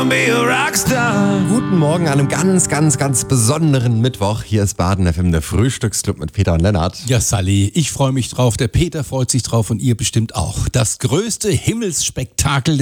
wanna be a rockstar. Guten Morgen an einem ganz, ganz, ganz besonderen Mittwoch. Hier ist Baden FM, der Frühstücksclub mit Peter und Lennart. Ja, Sally, ich freue mich drauf, der Peter freut sich drauf und ihr bestimmt auch. Das größte Himmelsspektakel